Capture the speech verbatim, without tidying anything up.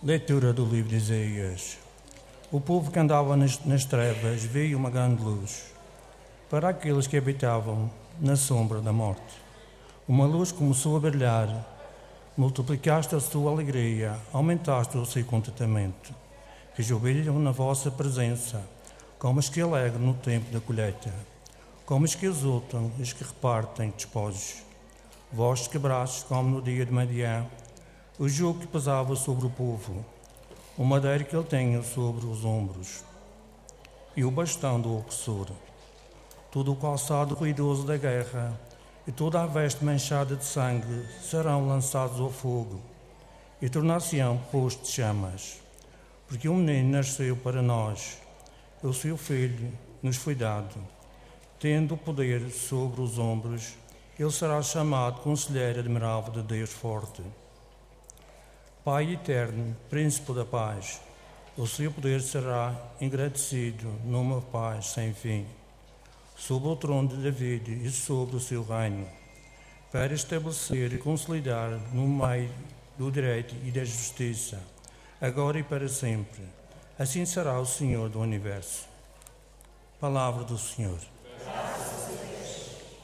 Leitura do livro de Isaías. O povo que andava nas, nas trevas veio uma grande luz. Para aqueles que habitavam na sombra da morte, uma luz começou a brilhar. Multiplicaste a sua alegria, aumentaste o seu contentamento. Que jubilam na vossa presença, como os que alegram no tempo da colheita, como os que exultam e os que repartem despojos. Vós quebrastes, como no dia de Madiã, o jugo que pesava sobre o povo, o madeiro que ele tinha sobre os ombros, e o bastão do opressor, todo o calçado ruidoso da guerra, e toda a veste manchada de sangue serão lançados ao fogo, e tornar-se-ão postos de chamas. Porque um menino nasceu para nós, o seu filho nos foi dado. Tendo o poder sobre os ombros, ele será chamado Conselheiro Admirável de Deus Forte, Pai Eterno, Príncipe da Paz. O seu poder será engrandecido numa paz sem fim, sob o trono de David e sobre o seu reino, para estabelecer e consolidar no meio do direito e da justiça, agora e para sempre. Assim será o Senhor do Universo. Palavra do Senhor.